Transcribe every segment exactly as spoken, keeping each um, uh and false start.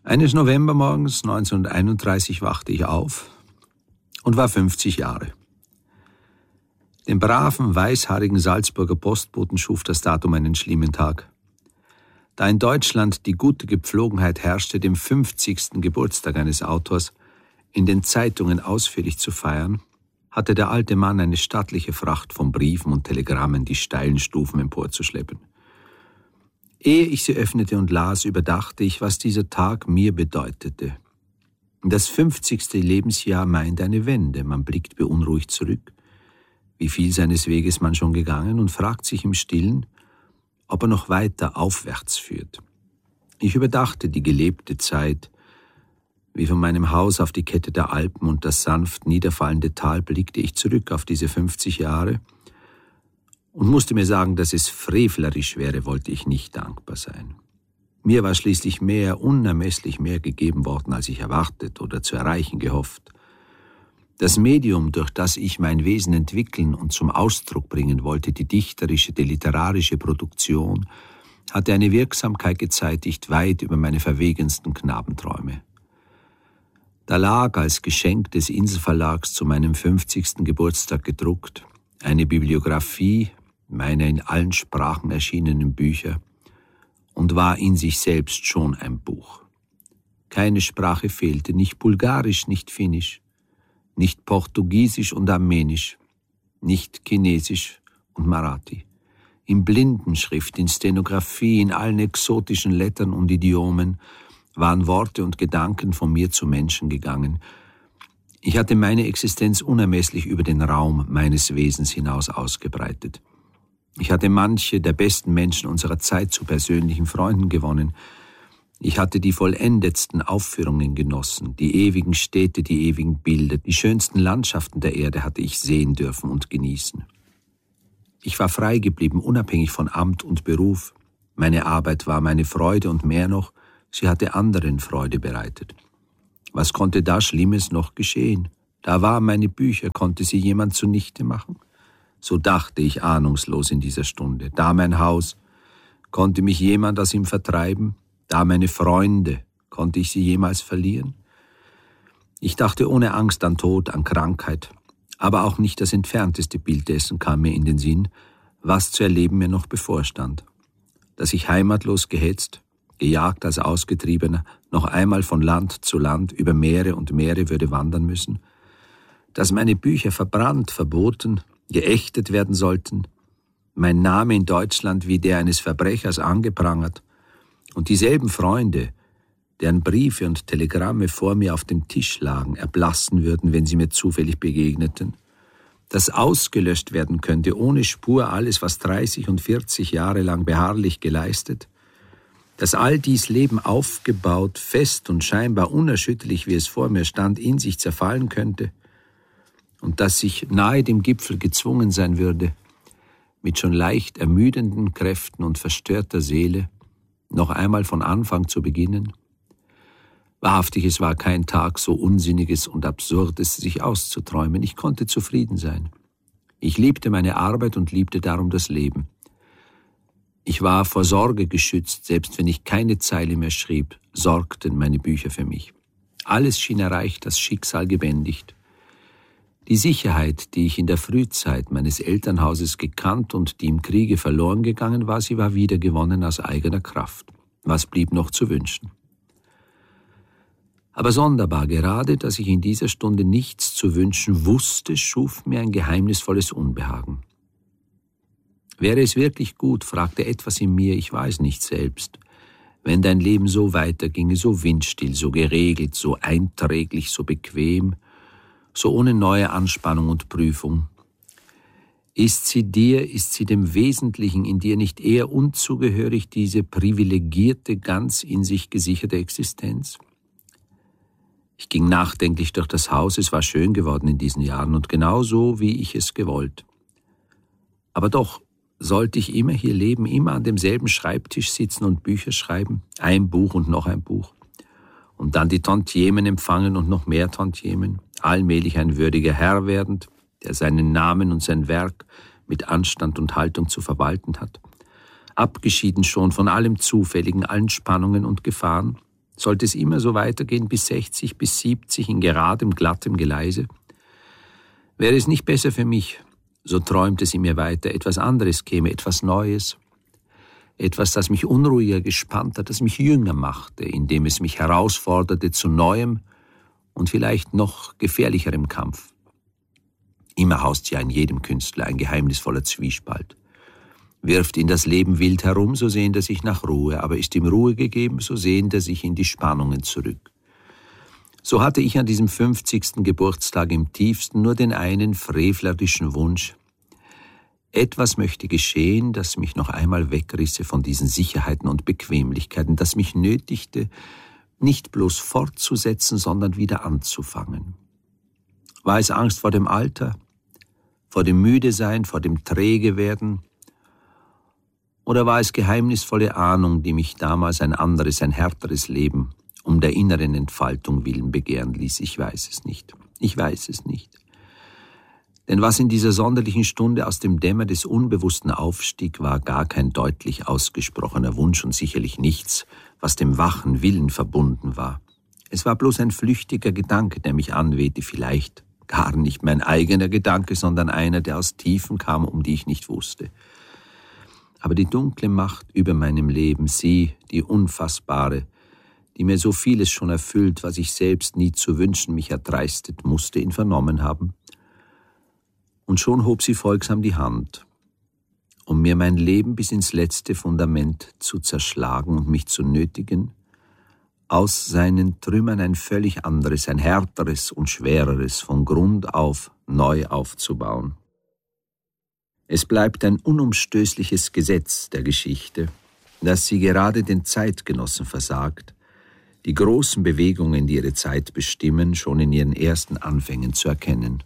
Eines Novembermorgens neunzehnhunderteinunddreißig wachte ich auf und war fünfzig Jahre. Dem braven, weißhaarigen Salzburger Postboten schuf das Datum einen schlimmen Tag. Da in Deutschland die gute Gepflogenheit herrschte, dem fünfzigsten Geburtstag eines Autors in den Zeitungen ausführlich zu feiern, hatte der alte Mann eine stattliche Fracht von Briefen und Telegrammen die steilen Stufen emporzuschleppen. Ehe ich sie öffnete und las, überdachte ich, was dieser Tag mir bedeutete. Das fünfzigste Lebensjahr meint eine Wende. Man blickt beunruhigt zurück, wie viel seines Weges man schon gegangen, und fragt sich im Stillen, ob er noch weiter aufwärts führt. Ich überdachte die gelebte Zeit, wie von meinem Haus auf die Kette der Alpen und das sanft niederfallende Tal blickte ich zurück auf diese fünfzig Jahre und musste mir sagen, dass es frevlerisch wäre, wollte ich nicht dankbar sein. Mir war schließlich mehr, unermesslich mehr gegeben worden, als ich erwartet oder zu erreichen gehofft. Das Medium, durch das ich mein Wesen entwickeln und zum Ausdruck bringen wollte, die dichterische, die literarische Produktion, hatte eine Wirksamkeit gezeitigt weit über meine verwegensten Knabenträume. Da lag als Geschenk des Inselverlags zu meinem fünfzigsten Geburtstag gedruckt eine Bibliographie meiner in allen Sprachen erschienenen Bücher und war in sich selbst schon ein Buch. Keine Sprache fehlte, nicht Bulgarisch, nicht Finnisch, nicht Portugiesisch und Armenisch, nicht Chinesisch und Marathi. In Blindenschrift, in Stenografie, in allen exotischen Lettern und Idiomen waren Worte und Gedanken von mir zu Menschen gegangen. Ich hatte meine Existenz unermesslich über den Raum meines Wesens hinaus ausgebreitet. Ich hatte manche der besten Menschen unserer Zeit zu persönlichen Freunden gewonnen. Ich hatte die vollendetsten Aufführungen genossen, die ewigen Städte, die ewigen Bilder, die schönsten Landschaften der Erde hatte ich sehen dürfen und genießen. Ich war frei geblieben, unabhängig von Amt und Beruf. Meine Arbeit war meine Freude und mehr noch, sie hatte anderen Freude bereitet. Was konnte da Schlimmes noch geschehen? Da waren meine Bücher, konnte sie jemand zunichte machen? So dachte ich ahnungslos in dieser Stunde. Da mein Haus, konnte mich jemand aus ihm vertreiben? Da meine Freunde, konnte ich sie jemals verlieren? Ich dachte ohne Angst an Tod, an Krankheit, aber auch nicht das entfernteste Bild dessen kam mir in den Sinn, was zu erleben mir noch bevorstand. Dass ich heimatlos gehetzt, gejagt als Ausgetriebener, noch einmal von Land zu Land über Meere und Meere würde wandern müssen, dass meine Bücher verbrannt, verboten, geächtet werden sollten, mein Name in Deutschland wie der eines Verbrechers angeprangert, und dieselben Freunde, deren Briefe und Telegramme vor mir auf dem Tisch lagen, erblassen würden, wenn sie mir zufällig begegneten, dass ausgelöscht werden könnte, ohne Spur alles, was dreißig und vierzig Jahre lang beharrlich geleistet, dass all dies Leben aufgebaut, fest und scheinbar unerschütterlich, wie es vor mir stand, in sich zerfallen könnte und dass ich nahe dem Gipfel gezwungen sein würde, mit schon leicht ermüdenden Kräften und verstörter Seele noch einmal von Anfang zu beginnen? Wahrhaftig, es war kein Tag so Unsinniges und Absurdes, sich auszuträumen. Ich konnte zufrieden sein. Ich liebte meine Arbeit und liebte darum das Leben. Ich war vor Sorge geschützt, selbst wenn ich keine Zeile mehr schrieb, sorgten meine Bücher für mich. Alles schien erreicht, das Schicksal gebändigt. Die Sicherheit, die ich in der Frühzeit meines Elternhauses gekannt und die im Kriege verloren gegangen war, sie war wiedergewonnen aus eigener Kraft. Was blieb noch zu wünschen? Aber sonderbar, gerade, dass ich in dieser Stunde nichts zu wünschen wusste, schuf mir ein geheimnisvolles Unbehagen. Wäre es wirklich gut, fragte etwas in mir, ich weiß nicht selbst, wenn dein Leben so weiterginge, so windstill, so geregelt, so einträglich, so bequem, so ohne neue Anspannung und Prüfung. Ist sie dir, ist sie dem Wesentlichen in dir nicht eher unzugehörig, diese privilegierte, ganz in sich gesicherte Existenz? Ich ging nachdenklich durch das Haus, es war schön geworden in diesen Jahren und genau so, wie ich es gewollt. Aber doch, sollte ich immer hier leben, immer an demselben Schreibtisch sitzen und Bücher schreiben, ein Buch und noch ein Buch, und dann die Tantiemen empfangen und noch mehr Tantiemen, allmählich ein würdiger Herr werdend, der seinen Namen und sein Werk mit Anstand und Haltung zu verwalten hat, abgeschieden schon von allem Zufälligen, allen Spannungen und Gefahren, Sollte es immer so weitergehen bis sechzig, bis siebzig in geradem, glattem Geleise? Wäre es nicht besser für mich, so träumte sie mir weiter, etwas anderes käme, etwas Neues, etwas, das mich unruhiger, gespannter, das mich jünger machte, indem es mich herausforderte zu neuem und vielleicht noch gefährlicherem Kampf. Immer haust ja in jedem Künstler ein geheimnisvoller Zwiespalt. Wirft ihn das Leben wild herum, so sehnt er sich nach Ruhe, aber ist ihm Ruhe gegeben, so sehnt er sich in die Spannungen zurück. So hatte ich an diesem fünfzigsten Geburtstag im tiefsten nur den einen frevlerischen Wunsch: Etwas möchte geschehen, das mich noch einmal wegrisse von diesen Sicherheiten und Bequemlichkeiten, das mich nötigte, nicht bloß fortzusetzen, sondern wieder anzufangen. War es Angst vor dem Alter, vor dem Müdesein, vor dem Trägewerden? Oder war es geheimnisvolle Ahnung, die mich damals ein anderes, ein härteres Leben um der inneren Entfaltung willen begehren ließ? Ich weiß es nicht. Ich weiß es nicht. Denn was in dieser sonderlichen Stunde aus dem Dämmer des Unbewussten aufstieg, war gar kein deutlich ausgesprochener Wunsch und sicherlich nichts, was dem wachen Willen verbunden war. Es war bloß ein flüchtiger Gedanke, der mich anwehte, vielleicht gar nicht mein eigener Gedanke, sondern einer, der aus Tiefen kam, um die ich nicht wusste. Aber die dunkle Macht über meinem Leben, sie, die unfassbare, die mir so vieles schon erfüllt, was ich selbst nie zu wünschen mich erdreistet, musste ihn vernommen haben. Und schon hob sie folgsam die Hand, um mir mein Leben bis ins letzte Fundament zu zerschlagen und mich zu nötigen, aus seinen Trümmern ein völlig anderes, ein härteres und schwereres von Grund auf neu aufzubauen. Es bleibt ein unumstößliches Gesetz der Geschichte, dass sie gerade den Zeitgenossen versagt, die großen Bewegungen, die ihre Zeit bestimmen, schon in ihren ersten Anfängen zu erkennen.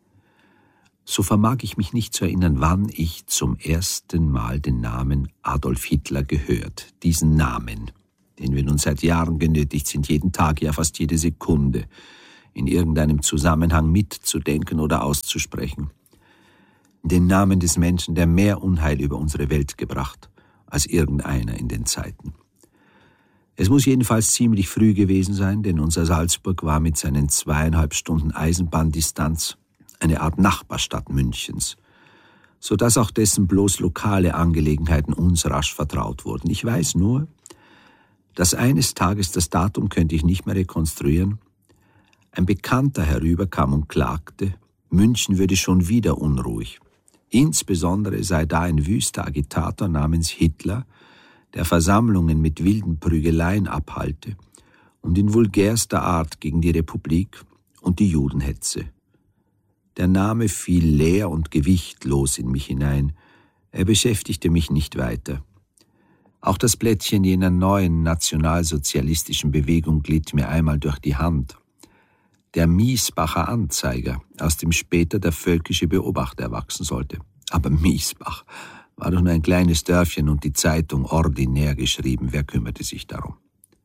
So vermag ich mich nicht zu erinnern, wann ich zum ersten Mal den Namen Adolf Hitler gehört, diesen Namen, den wir nun seit Jahren genötigt sind, jeden Tag, ja fast jede Sekunde, in irgendeinem Zusammenhang mitzudenken oder auszusprechen. Den Namen des Menschen, der mehr Unheil über unsere Welt gebracht als irgendeiner in den Zeiten. Es muss jedenfalls ziemlich früh gewesen sein, denn unser Salzburg war mit seinen zweieinhalb Stunden Eisenbahndistanz eine Art Nachbarstadt Münchens, so dass auch dessen bloß lokale Angelegenheiten uns rasch vertraut wurden. Ich weiß nur, dass eines Tages, das Datum könnte ich nicht mehr rekonstruieren, ein Bekannter herüberkam und klagte, München würde schon wieder unruhig. Insbesondere sei da ein wüster Agitator namens Hitler, der Versammlungen mit wilden Prügeleien abhalte und in vulgärster Art gegen die Republik und die Juden hetze. Der Name fiel leer und gewichtlos in mich hinein. Er beschäftigte mich nicht weiter. Auch das Blättchen jener neuen nationalsozialistischen Bewegung glitt mir einmal durch die Hand. Der Miesbacher Anzeiger, aus dem später der Völkische Beobachter erwachsen sollte. Aber Miesbach war doch nur ein kleines Dörfchen und die Zeitung ordinär geschrieben. Wer kümmerte sich darum?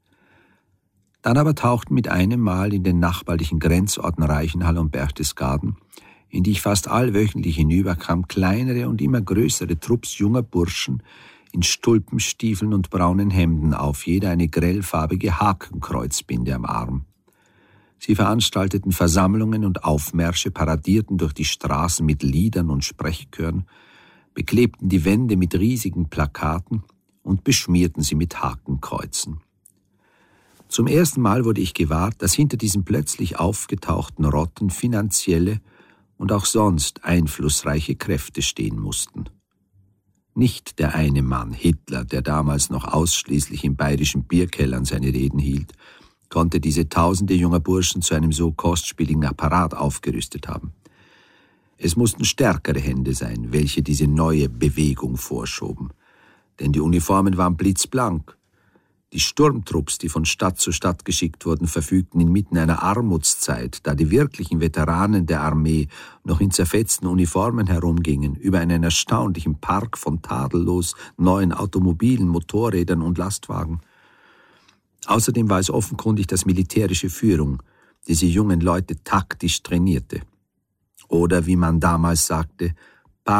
Dann aber tauchten mit einem Mal in den nachbarlichen Grenzorten Reichenhall und Berchtesgaden, in die ich fast allwöchentlich hinüberkam, kleinere und immer größere Trupps junger Burschen in Stulpenstiefeln und braunen Hemden auf, jeder eine grellfarbige Hakenkreuzbinde am Arm. Sie veranstalteten Versammlungen und Aufmärsche, paradierten durch die Straßen mit Liedern und Sprechchören, beklebten die Wände mit riesigen Plakaten und beschmierten sie mit Hakenkreuzen. Zum ersten Mal wurde ich gewahr, dass hinter diesen plötzlich aufgetauchten Rotten finanzielle und auch sonst einflussreiche Kräfte stehen mussten. Nicht der eine Mann, Hitler, der damals noch ausschließlich in bayerischen Bierkellern seine Reden hielt, konnte diese tausende junger Burschen zu einem so kostspieligen Apparat aufgerüstet haben. Es mussten stärkere Hände sein, welche diese neue Bewegung vorschoben, denn die Uniformen waren blitzblank. Die Sturmtrupps, die von Stadt zu Stadt geschickt wurden, verfügten inmitten einer Armutszeit, da die wirklichen Veteranen der Armee noch in zerfetzten Uniformen herumgingen, über einen erstaunlichen Park von tadellos neuen Automobilen, Motorrädern und Lastwagen. Außerdem war es offenkundig, dass militärische Führung diese jungen Leute taktisch trainierte. Oder, wie man damals sagte,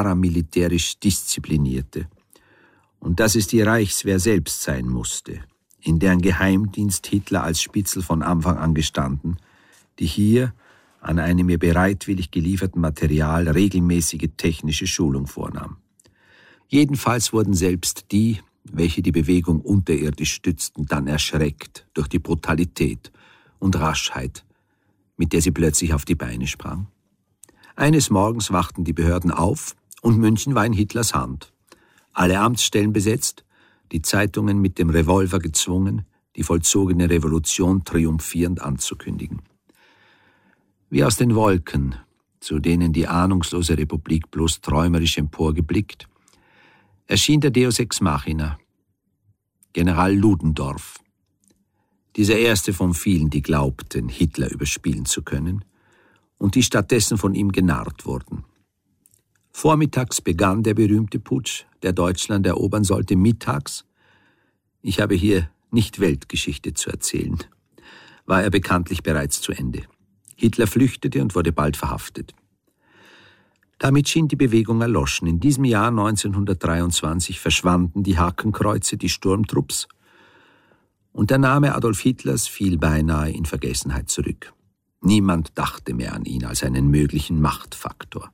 paramilitärisch disziplinierte. Und dass es die Reichswehr selbst sein musste, in deren Geheimdienst Hitler als Spitzel von Anfang an gestanden, die hier an einem ihr bereitwillig gelieferten Material regelmäßige technische Schulung vornahm. Jedenfalls wurden selbst die, welche die Bewegung unterirdisch stützten, dann erschreckt durch die Brutalität und Raschheit, mit der sie plötzlich auf die Beine sprang. Eines Morgens wachten die Behörden auf und München war in Hitlers Hand. Alle Amtsstellen besetzt, die Zeitungen mit dem Revolver gezwungen, die vollzogene Revolution triumphierend anzukündigen. Wie aus den Wolken, zu denen die ahnungslose Republik bloß träumerisch emporgeblickt, erschien der Deus ex machina, General Ludendorff, dieser erste von vielen, die glaubten, Hitler überspielen zu können und die stattdessen von ihm genarrt wurden. Vormittags begann der berühmte Putsch, der Deutschland erobern sollte, mittags, ich habe hier nicht Weltgeschichte zu erzählen, war er bekanntlich bereits zu Ende. Hitler flüchtete und wurde bald verhaftet. Damit schien die Bewegung erloschen. In diesem Jahr neunzehnhundertdreiundzwanzig verschwanden die Hakenkreuze, die Sturmtrupps, und der Name Adolf Hitlers fiel beinahe in Vergessenheit zurück. Niemand dachte mehr an ihn als einen möglichen Machtfaktor.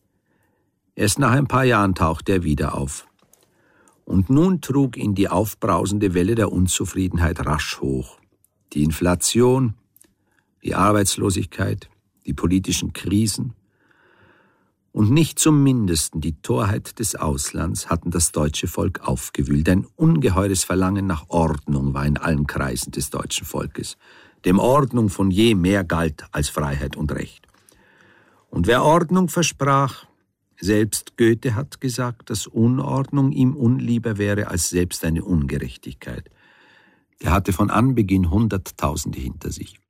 Erst nach ein paar Jahren tauchte er wieder auf. Und nun trug ihn die aufbrausende Welle der Unzufriedenheit rasch hoch. Die Inflation, die Arbeitslosigkeit, die politischen Krisen und nicht zum Mindesten die Torheit des Auslands hatten das deutsche Volk aufgewühlt. Ein ungeheures Verlangen nach Ordnung war in allen Kreisen des deutschen Volkes, dem Ordnung von je mehr galt als Freiheit und Recht. Und wer Ordnung versprach, selbst Goethe hat gesagt, dass Unordnung ihm unlieber wäre als selbst eine Ungerechtigkeit. Er hatte von Anbeginn Hunderttausende hinter sich.